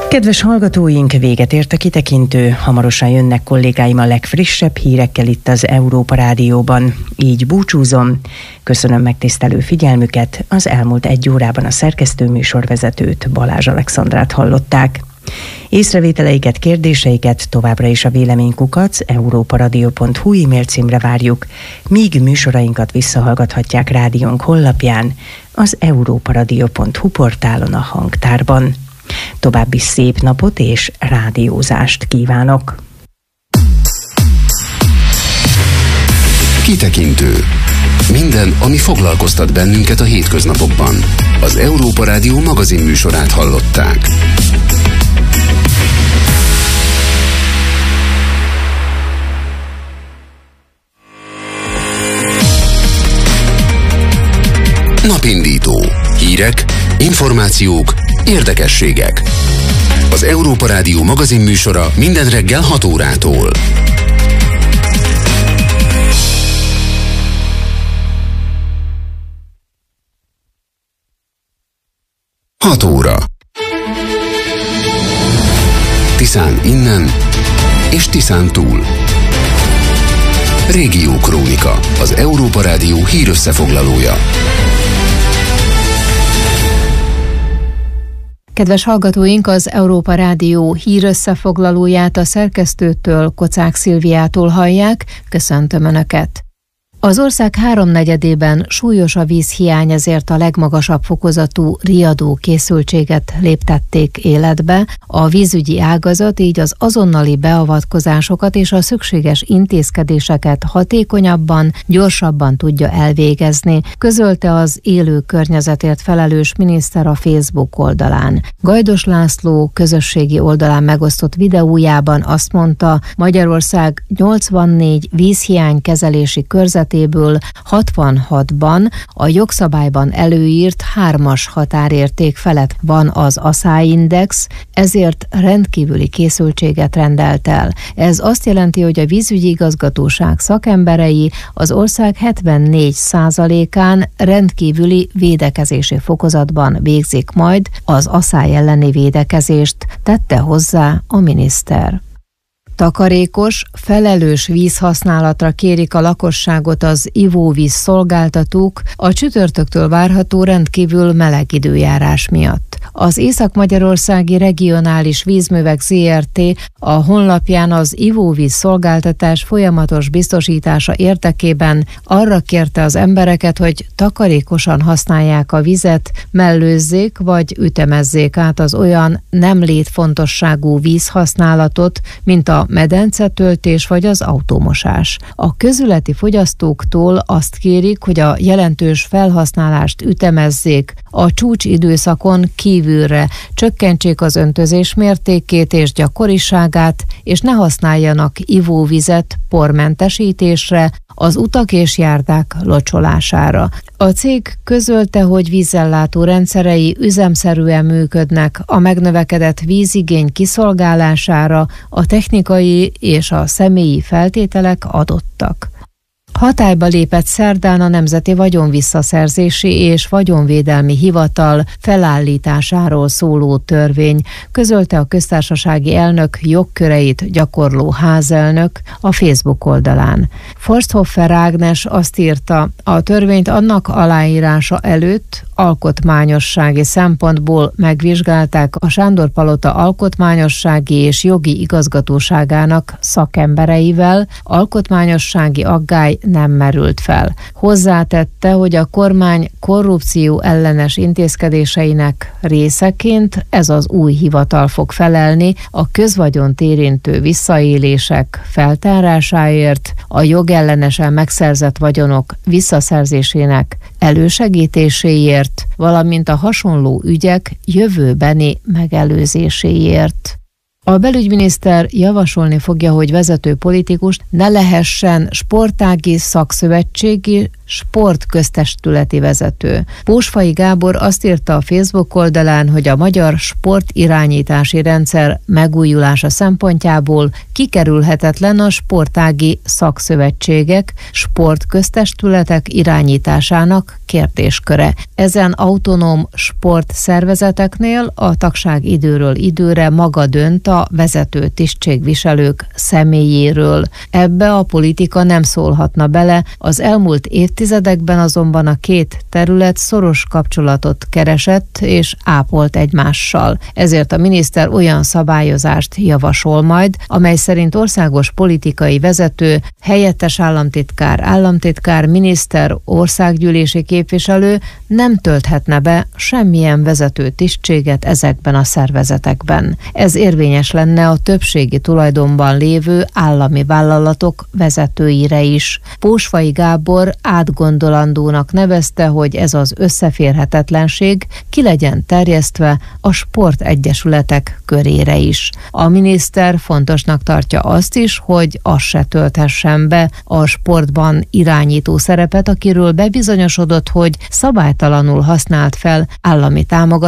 Kedves hallgatóink, véget ért a kitekintő. Hamarosan jönnek kollégáim a legfrissebb hírekkel itt az Európa Rádióban. Így búcsúzom. Köszönöm megtisztelő figyelmüket. Az elmúlt 1 órában a szerkesztőműsorvezetőt, Balázs Alexandrát hallották. Észrevételeiket, kérdéseiket továbbra is a véleménykukac@europaradio.hu e-mail címre várjuk, míg műsorainkat visszahallgathatják rádiónk honlapján, az europaradio.hu portálon a hangtárban. További szép napot és rádiózást kívánok! Kitekintő. Minden, ami foglalkoztat bennünket a hétköznapokban. Az Európa Rádió magazin műsorát hallották. Napindító. Hírek, információk, érdekességek. Az Európa Rádió magazin műsora minden reggel 6 órától. Hat óra. Tiszán innen és Tiszán túl. Régiókrónika, az Európa Rádió hírösszefoglalója. Kedves hallgatóink, az Európa Rádió hírösszefoglalóját a szerkesztőtől, Kocák Szilviától hallják. Köszöntöm Önöket! Az ország 3/4-ében súlyos a vízhiány, ezért a legmagasabb fokozatú riadó készültséget léptették életbe. A vízügyi ágazat így az azonnali beavatkozásokat és a szükséges intézkedéseket hatékonyabban, gyorsabban tudja elvégezni, közölte az élő környezetért felelős miniszter a Facebook oldalán. Gajdos László közösségi oldalán megosztott videójában azt mondta, Magyarország 84 vízhiánykezelési körzetéből 66-ban a jogszabályban előírt 3-as határérték felett van az ASZÁ-index, ezért rendkívüli készültséget rendelt el. Ez azt jelenti, hogy a vízügyi igazgatóság szakemberei az ország 74%-án rendkívüli védekezési fokozatban végzik majd az ASZÁ elleni védekezést, tette hozzá a miniszter. Takarékos, felelős vízhasználatra kérik a lakosságot az ivóvíz szolgáltatók a csütörtöktől várható rendkívül meleg időjárás miatt. Az Észak-Magyarországi Regionális Vízművek Zrt. A honlapján az ivóvíz szolgáltatás folyamatos biztosítása érdekében arra kérte az embereket, hogy takarékosan használják a vizet, mellőzzék vagy ütemezzék át az olyan nem létfontosságú vízhasználatot, mint a medencetöltés vagy az autómosás. A közületi fogyasztóktól azt kérik, hogy a jelentős felhasználást ütemezzék, a csúcsidőszakon kívülre csökkentsék az öntözés mértékét és gyakoriságát, és ne használjanak ivóvizet pormentesítésre, az utak és járdák locsolására. A cég közölte, hogy vízellátó rendszerei üzemszerűen működnek, a megnövekedett vízigény kiszolgálására a technikai és a személyi feltételek adottak. Hatályba lépett szerdán a Nemzeti Vagyonvisszaszerzési és Vagyonvédelmi Hivatal felállításáról szóló törvény, közölte a köztársasági elnök jogköreit gyakorló házelnök a Facebook oldalán. Forsthoffer Ágnes azt írta, a törvényt annak aláírása előtt alkotmányossági szempontból megvizsgálták a Sándor-palota alkotmányossági és jogi igazgatóságának szakembereivel, alkotmányossági aggály nem merült fel. Hozzátette, hogy a kormány korrupció ellenes intézkedéseinek részeként ez az új hivatal fog felelni a közvagyont érintő visszaélések feltárásáért, a jogellenesen megszerzett vagyonok visszaszerzésének elősegítéséért, valamint a hasonló ügyek jövőbeni megelőzéséért. A belügyminiszter javasolni fogja, hogy vezető politikust ne lehessen sportági, szakszövetségi, sportköztestületi vezető. Pósfai Gábor azt írta a Facebook oldalán, hogy a magyar sportirányítási rendszer megújulása szempontjából kikerülhetetlen a sportági szakszövetségek, sportköztestületek irányításának kérdésköre. Ezen autonóm sportszervezeteknél a tagság időről időre maga dönt a vezető tisztségviselők személyéről. Ebbe a politika nem szólhatna bele, az elmúlt évtizedekben azonban a két terület szoros kapcsolatot keresett és ápolt egymással. Ezért a miniszter olyan szabályozást javasol majd, amely szerint országos politikai vezető, helyettes államtitkár, miniszter, országgyűlési képviselő nem tölthetne be semmilyen vezető tisztséget ezekben a szervezetekben. Ez érvényes lenne a többségi tulajdonban lévő állami vállalatok vezetőire is. Pósfai Gábor átgondolandónak nevezte, hogy ez az összeférhetetlenség ki legyen terjesztve a sportegyesületek körére is. A miniszter fontosnak tartja azt is, hogy az se tölthessen be a sportban irányító szerepet, akiről bebizonyosodott, hogy szabálytalanul használt fel állami támogatást